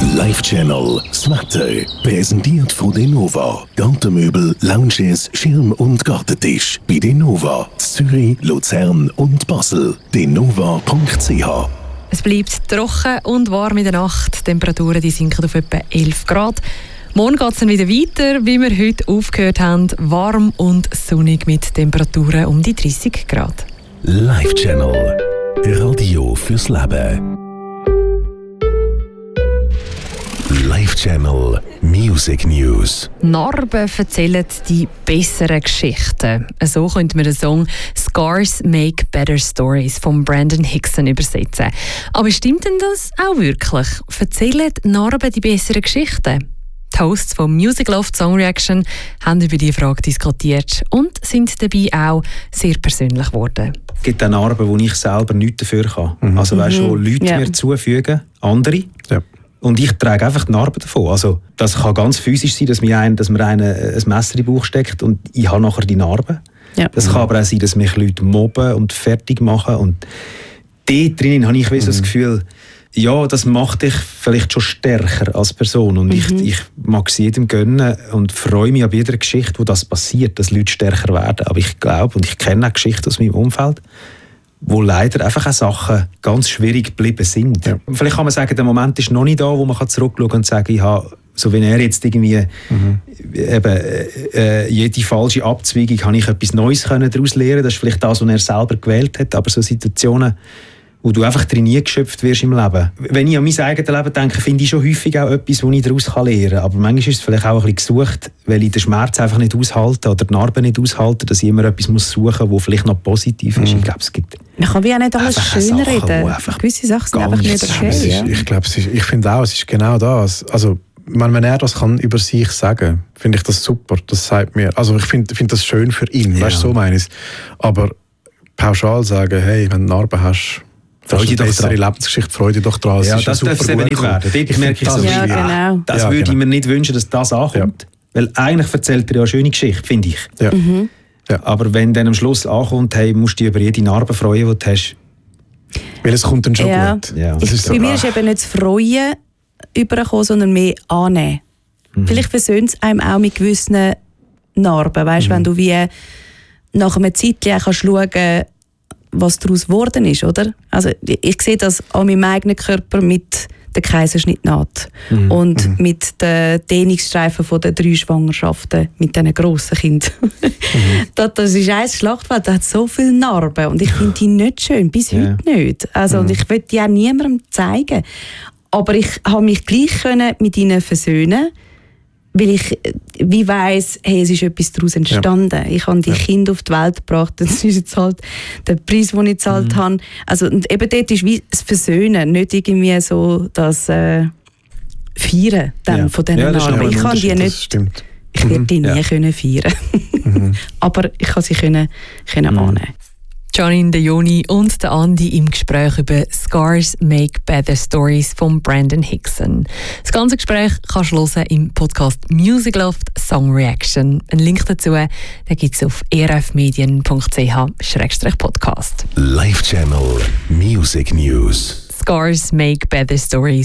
Live Channel, das Wetter, präsentiert von Denova. Gartenmöbel, Lounges, Schirm- und Gartentisch. Bei Denova, Zürich, Luzern und Basel. denova.ch. Es bleibt trocken und warm in der Nacht. Die Temperaturen die sinken auf etwa 11 Grad. Morgen geht es dann wieder weiter, wie wir heute aufgehört haben. Warm und sonnig mit Temperaturen um die 30 Grad. Live Channel, Radio fürs Leben. Live Channel Music News. Narben erzählen die besseren Geschichten. So könnte man den Song «Scars Make Better Stories» von Brandon Hickson übersetzen. Aber stimmt denn das auch wirklich? Erzählen Narben die besseren Geschichten? Die Hosts von Music Loft Song Reaction haben über diese Frage diskutiert und sind dabei auch sehr persönlich geworden. Es gibt auch Narben, wo ich selber nichts dafür kann. Also weißt du, wo Leute mir zufügen, andere. Ja. Und ich trage einfach die Narben davon. Also, das kann ganz physisch sein, dass mir einer ein Messer in den Bauch steckt und ich habe nachher die Narben. Ja. Das kann aber auch sein, dass mich Leute mobben und fertig machen. Und dort drinnen habe ich so das Gefühl, ja, das macht dich vielleicht schon stärker als Person. Und ich mag es jedem gönnen und freue mich an jeder Geschichte, wo das passiert, dass Leute stärker werden. Aber ich glaube, und ich kenne auch Geschichten aus meinem Umfeld, wo leider einfach auch Sachen ganz schwierig geblieben sind. Ja. Vielleicht kann man sagen, der Moment ist noch nicht da, wo man zurückschauen kann und sagen, ich habe, so wie er jetzt irgendwie jede falsche Abzweigung, habe ich etwas Neues daraus lernen. Das ist vielleicht das, was er selber gewählt hat. Aber so Situationen, wo du einfach drin nie geschöpft wirst im Leben. Wenn ich an mein eigenes Leben denke, finde ich schon häufig auch etwas, was ich daraus lernen kann. Aber manchmal ist es vielleicht auch ein bisschen gesucht, weil ich den Schmerz einfach nicht aushalte oder die Narben nicht aushalte, dass ich immer etwas suchen muss, was vielleicht noch positiv ist. Ich glaube, es gibt... Man kann wie auch nicht alles schön reden. Gewisse Sachen sind einfach nicht okay. Ich finde auch, es ist genau das. Also, wenn er das kann über sich sagen, finde ich das super. Das sagt mir... Also ich finde das schön für ihn, weißt du, so meine ich es. Aber pauschal sagen, hey, wenn du Narben hast... Freu dich doch dran. Lebensgeschichte, freu dich doch dran. Ja, das darf es eben nicht werden. Dort merke ich so, genau. Das würde ich mir nicht wünschen, dass das ankommt. Ja. Weil eigentlich erzählt er ja eine schöne Geschichte, finde ich. Ja. Ja. Aber wenn dann am Schluss ankommt, hey, musst du dich über jede Narbe freuen, die du hast. Weil es kommt dann schon gut. Ja. Das ist so, bei mir ist eben nicht das Freuen übergekommen, sondern mehr annehmen. Vielleicht versöhnt es einem auch mit gewissen Narben. Weißt, wenn du wie nach einer Zeit kannst schauen, was daraus geworden ist, oder? Also ich sehe das an meinem eigenen Körper mit der Kaiserschnittnaht und mit den Dehnungsstreifen von den 3 Schwangerschaften mit diesen grossen Kindern. Das ist ein Schlachtfeld, das hat so viele Narben und ich finde die nicht schön, bis heute nicht. Also, und ich will die auch niemandem zeigen. Aber ich habe mich gleich mit ihnen versöhnen, weil ich wie weiss, hey, es ist etwas daraus entstanden. Ja. Ich habe die Kinder auf die Welt gebracht, das ist jetzt halt der Preis, den ich gezahlt habe. Also, und eben dort ist wie das Versöhnen, nicht irgendwie so das Feiern dann von diesen Narben. Ich kann die nicht, ich werde die nie können feiern. Aber ich kann sie annehmen. Janine, der Joni und der Andi im Gespräch über «Scars Make Better Stories» von Brandon Hickson. Das ganze Gespräch kannst du hören im Podcast Music Loft Song Reaction. Einen Link dazu gibt es auf erfmedien.ch/podcast. Live Channel Music News. «Scars Make Better Stories»